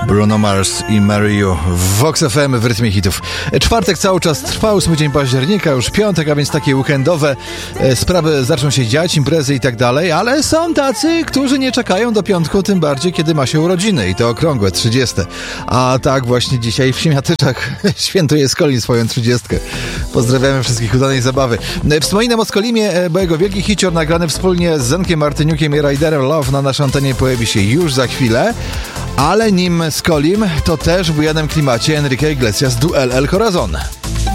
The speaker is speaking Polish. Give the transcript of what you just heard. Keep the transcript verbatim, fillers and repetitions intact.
Bruno Mars i Marry You w Vox F M w rytmie hitów. Czwartek cały czas trwa, ósmy dzień października, już piątek, a więc takie weekendowe sprawy zaczną się dziać, imprezy i tak dalej, ale są tacy, którzy nie czekają do piątku, tym bardziej kiedy ma się urodziny i to okrągłe, trzydzieste. A tak właśnie dzisiaj w Siemiatyczach świętuje Skolin swoją trzydziestkę. Pozdrawiamy wszystkich, udanej zabawy. Wspominam o Skolimie, bo jego wielki hicior nagrany wspólnie z Zenkiem Martyniukiem i Raiderem Love na naszej antenie pojawi się już za chwilę. Ale nim Skolim, to też w bujanym klimacie Enrique Iglesias Duel El Corazon.